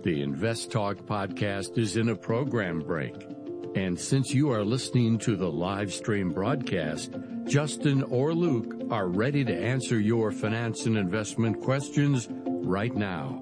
The Invest Talk podcast is in a program break. And since you are listening to the live stream broadcast, Justin or Luke are ready to answer your finance and investment questions right now.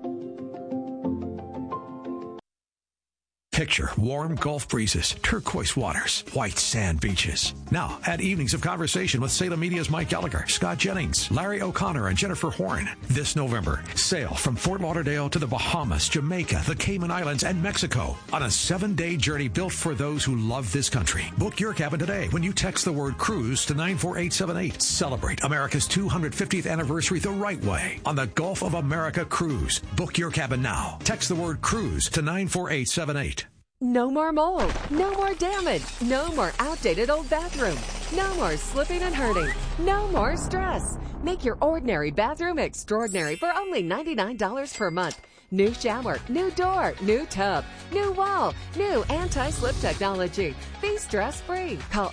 Picture warm Gulf breezes, turquoise waters, white sand beaches. Now, add evenings of conversation with Salem Media's Mike Gallagher, Scott Jennings, Larry O'Connor, and Jennifer Horn. This November, sail from Fort Lauderdale to the Bahamas, Jamaica, the Cayman Islands, and Mexico on a 7-day journey built for those who love this country. Book your cabin today when you text the word cruise to 94878. Celebrate America's 250th anniversary the right way on the Gulf of America Cruise. Book your cabin now. Text the word cruise to 94878. No more mold, no more damage, no more outdated old bathroom, no more slipping and hurting, no more stress. Make your ordinary bathroom extraordinary for only $99 per month. New shower, new door, new tub, new wall, new anti-slip technology. Be stress-free. Call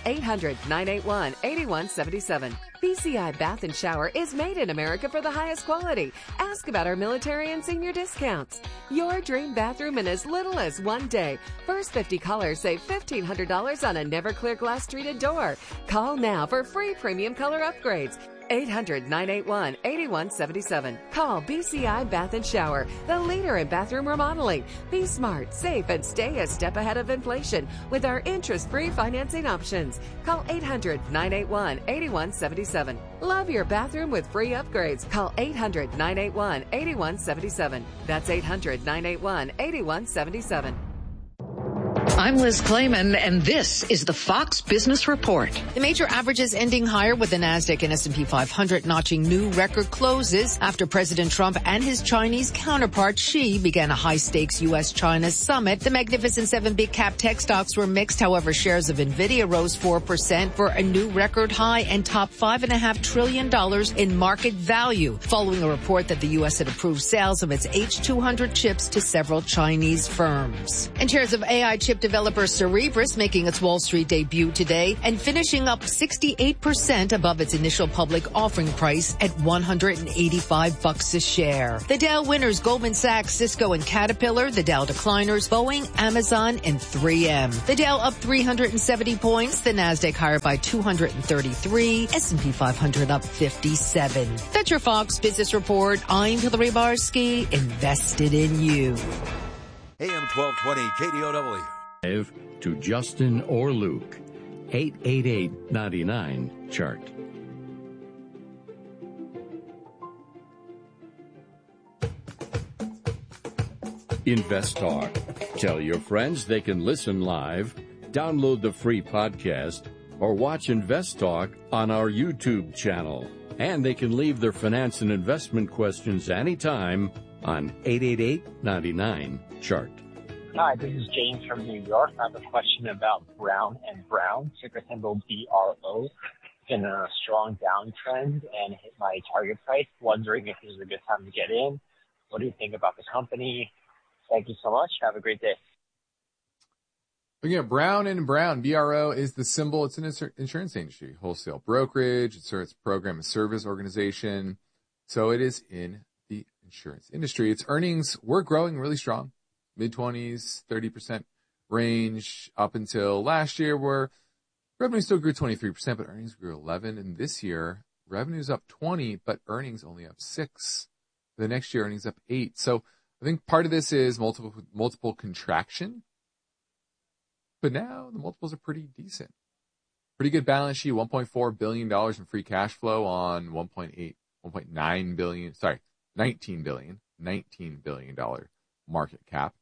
800-981-8177. BCI Bath and Shower is made in America for the highest quality. Ask about our military and senior discounts. Your dream bathroom in as little as 1 day. First 50 callers save $1,500 on a Never-Clear glass treated door. Call now for free premium color upgrades. 800-981-8177. Call BCI Bath and Shower, the leader in bathroom remodeling. Be smart, safe, and stay a step ahead of inflation with our interest-free financing options. Call 800-981-8177. Love your bathroom with free upgrades. Call 800-981-8177. That's 800-981-8177. I'm Liz Clayman, and this is the Fox Business Report. The major averages ending higher with the Nasdaq and S&P 500 notching new record closes after President Trump and his Chinese counterpart Xi began a high-stakes U.S.-China summit. The Magnificent Seven big-cap tech stocks were mixed. However, shares of NVIDIA rose 4% for a new record high and topped $5.5 trillion in market value, following a report that the U.S. had approved sales of its H200 chips to several Chinese firms. And shares of AI chip developer Cerebras making its Wall Street debut today and finishing up 68% above its initial public offering price at $185 a share. The Dow winners Goldman Sachs, Cisco, and Caterpillar. The Dow decliners Boeing, Amazon, and 3M. The Dow up 370 points. The Nasdaq higher by 233. S&P 500 up 57. That's your Fox Business Report. I'm Hillary Barsky, invested in you. AM 1220 KDOW. To Justin or Luke, 888-99-CHART. Invest Talk. Tell your friends they can listen live, download the free podcast, or watch Invest Talk on our YouTube channel. And they can leave their finance and investment questions anytime on 888-99-CHART. Hi, this is James from New York. I have a question about Brown & Brown, ticker symbol BRO. It's in a strong downtrend and hit my target price. Wondering if this is a good time to get in. What do you think about the company? Thank you so much. Have a great day. Again, Brown & Brown, BRO is the symbol. It's an insurance industry, wholesale brokerage. It's a program and service organization. So it is in the insurance industry. Its earnings were growing really strong. Mid-20s, 30% range up until last year, where revenue still grew 23%, but earnings grew 11%. And this year, revenue's up 20%, but earnings only up 6%. The next year, earnings up 8%. So I think part of this is multiple contraction. But now the multiples are pretty decent. Pretty good balance sheet, $1.4 billion in free cash flow on $19 billion market cap.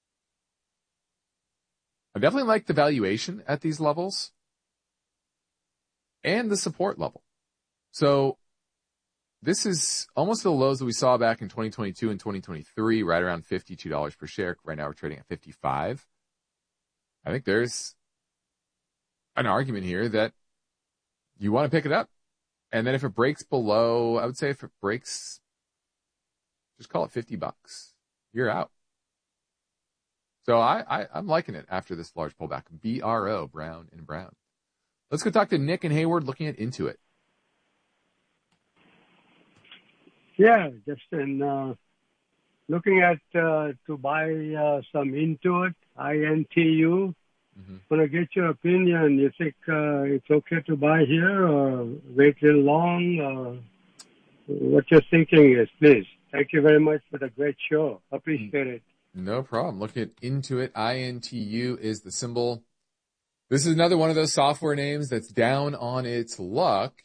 I definitely like the valuation at these levels and the support level. So this is almost the lows that we saw back in 2022 and 2023, right around $52 per share. Right now we're trading at 55. I think there's an argument here that you want to pick it up. And then if it breaks below, I would say if it breaks, just call it $50. You're out. So I'm liking it after this large pullback. BRO, Brown & Brown. Let's go talk to Nick and Hayward looking at Intuit. Yeah, just in looking at to buy some Intuit, INTU. Want to get your opinion. You think it's okay to buy here or wait a little long? Or what your thinking is, please. Thank you very much for the great show. Appreciate it. No problem. Looking at Intuit, INTU is the symbol. This is another one of those software names that's down on its luck.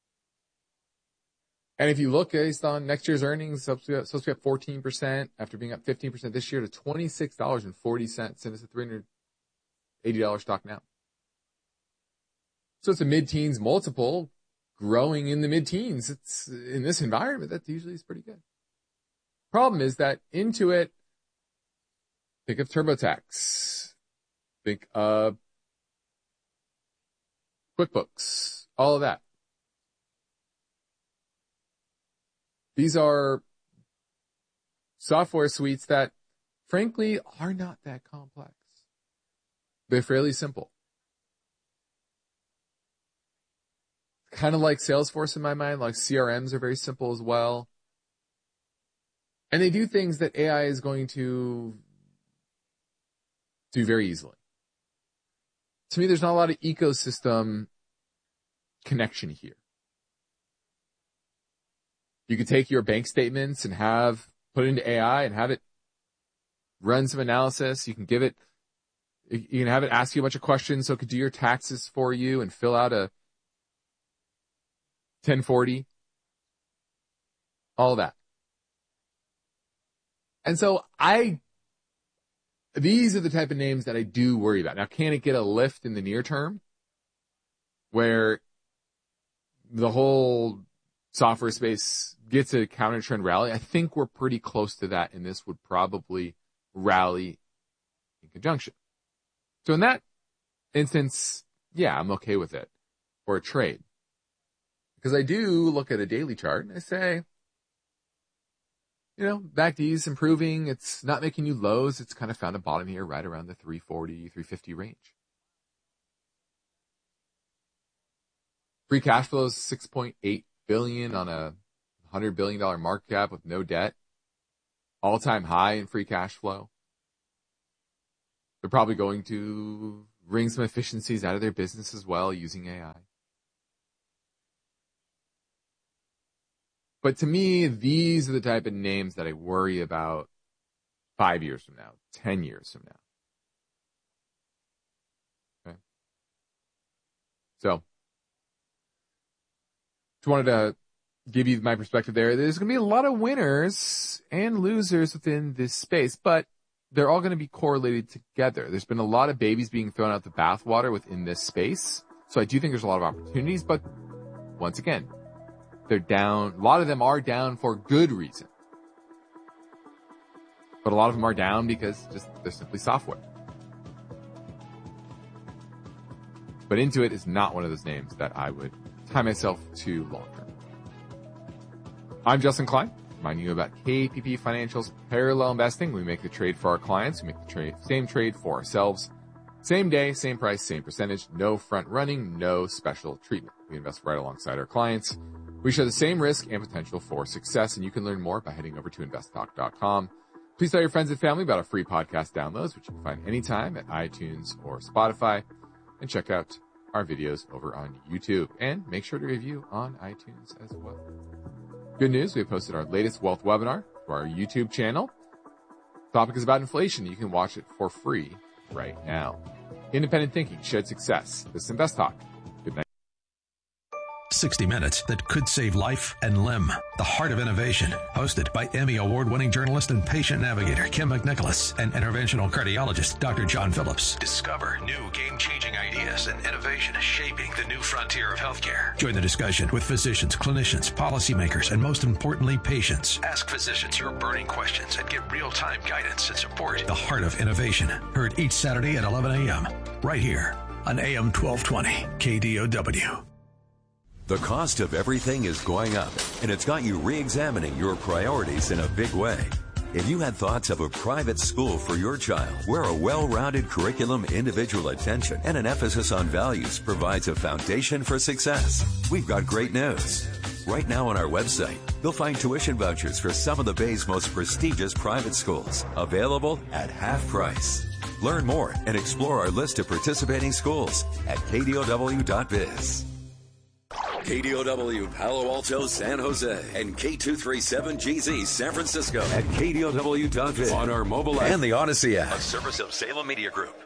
And if you look based on next year's earnings, it's supposed to be up 14% after being up 15% this year to $26.40. And it's a $380 stock now. So it's a mid-teens multiple growing in the mid-teens. It's in this environment, that usually is pretty good. Problem is that Intuit, think of TurboTax, think of QuickBooks, all of that. These are software suites that, frankly, are not that complex. They're fairly simple. Kind of like Salesforce in my mind, like CRMs are very simple as well. And they do things that AI is going to do very easily. To me, there's not a lot of ecosystem connection here. You could take your bank statements and put it into AI and have it run some analysis. You can have it ask you a bunch of questions so it could do your taxes for you and fill out a 1040. All of that. And so these are the type of names that I do worry about. Now, can it get a lift in the near term where the whole software space gets a counter trend rally? I think we're pretty close to that, and this would probably rally in conjunction. So in that instance, yeah, I'm okay with it for a trade. Because I do look at a daily chart and I say, BACD is improving. It's not making new lows. It's kind of found a bottom here right around the 340, 350 range. Free cash flow is $6.8 billion on a $100 billion market cap with no debt. All-time high in free cash flow. They're probably going to wring some efficiencies out of their business as well using AI. But to me, these are the type of names that I worry about 5 years from now, 10 years from now. Okay. So, just wanted to give you my perspective there. There's going to be a lot of winners and losers within this space, but they're all going to be correlated together. There's been a lot of babies being thrown out the bathwater within this space. So I do think there's a lot of opportunities, but once again, they're down. A lot of them are down for good reason. But a lot of them are down because they're simply software. But Intuit is not one of those names that I would tie myself to long term. I'm Justin Klein, reminding you about KPP Financial's parallel investing. We make the trade for our clients. We make the same trade for ourselves. Same day, same price, same percentage. No front running, no special treatment. We invest right alongside our clients. We share the same risk and potential for success, and you can learn more by heading over to investtalk.com. Please tell your friends and family about our free podcast downloads, which you can find anytime at iTunes or Spotify, and check out our videos over on YouTube, and make sure to review on iTunes as well. Good news, we have posted our latest wealth webinar to our YouTube channel. The topic is about inflation. You can watch it for free right now. Independent thinking, shared success. This is Invest Talk. 60 Minutes that could save life and limb. The Heart of Innovation, hosted by Emmy Award-winning journalist and patient navigator Kim McNicholas and interventional cardiologist Dr. John Phillips. Discover new game-changing ideas and innovation shaping the new frontier of healthcare. Join the discussion with physicians, clinicians, policymakers, and most importantly, patients. Ask physicians your burning questions and get real-time guidance and support. The Heart of Innovation, heard each Saturday at 11 a.m. right here on AM 1220 KDOW. The cost of everything is going up, and it's got you re-examining your priorities in a big way. If you had thoughts of a private school for your child, where a well-rounded curriculum, individual attention, and an emphasis on values provides a foundation for success, we've got great news. Right now on our website, you'll find tuition vouchers for some of the Bay's most prestigious private schools, available at half price. Learn more and explore our list of participating schools at kdow.biz. KDOW Palo Alto, San Jose, and K237GZ San Francisco at kdow.biz on our mobile app and the Odyssey app, a service of Salem Media Group.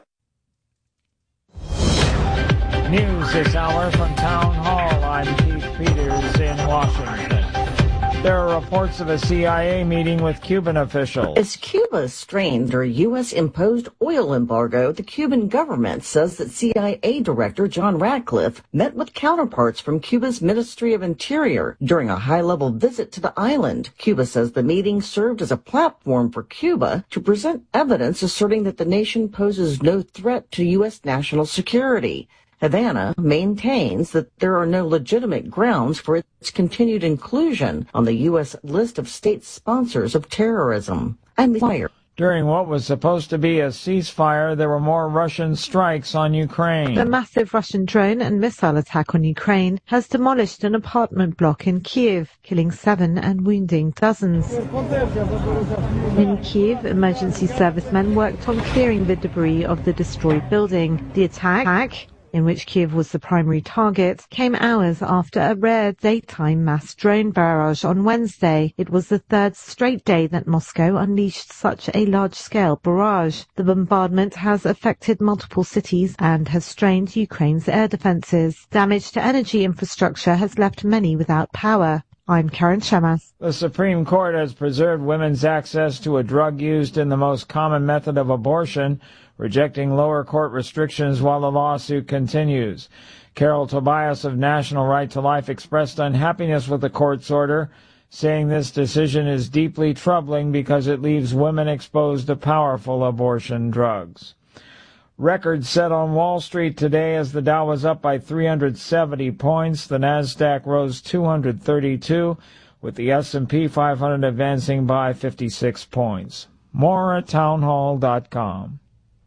News this hour from Town Hall. I'm Keith Peters in Washington. There are reports of a CIA meeting with Cuban officials. As Cuba strained under a U.S.-imposed oil embargo, the Cuban government says that CIA Director John Ratcliffe met with counterparts from Cuba's Ministry of Interior during a high-level visit to the island. Cuba says the meeting served as a platform for Cuba to present evidence asserting that the nation poses no threat to U.S. national security. Havana maintains that there are no legitimate grounds for its continued inclusion on the U.S. list of state sponsors of terrorism. And the fire. During what was supposed to be a ceasefire, there were more Russian strikes on Ukraine. The massive Russian drone and missile attack on Ukraine has demolished an apartment block in Kiev, killing 7 and wounding dozens. In Kiev, emergency servicemen worked on clearing the debris of the destroyed building. The attack, in which Kiev was the primary target, came hours after a rare daytime mass drone barrage on Wednesday. It was the third straight day that Moscow unleashed such a large-scale barrage. The bombardment has affected multiple cities and has strained Ukraine's air defenses. Damage to energy infrastructure has left many without power. I'm Karen Shemas. The Supreme Court has preserved women's access to a drug used in the most common method of abortion, rejecting lower court restrictions while the lawsuit continues. Carol Tobias of National Right to Life expressed unhappiness with the court's order, saying this decision is deeply troubling because it leaves women exposed to powerful abortion drugs. Records set on Wall Street today as the Dow was up by 370 points. The Nasdaq rose 232, with the S&P 500 advancing by 56 points. More at townhall.com.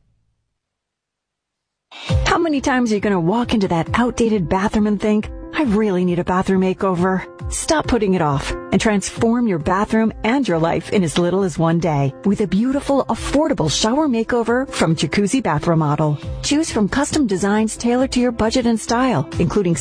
How many times are you going to walk into that outdated bathroom and think, I really need a bathroom makeover? Stop putting it off and transform your bathroom and your life in as little as one day with a beautiful, affordable shower makeover from Jacuzzi Bath Remodel. Choose from custom designs tailored to your budget and style, including